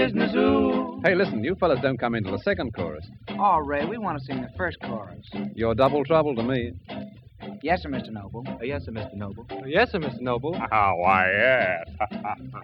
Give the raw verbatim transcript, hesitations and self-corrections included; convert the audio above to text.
business, ooh. Hey, listen, you fellas don't come into the second chorus. Oh, Ray, we want to sing the first chorus. You're double trouble to me. Yes, sir, Mister Noble. Uh, yes, sir, Mister Noble. Yes, sir, Mister Noble. Ah, why, yes.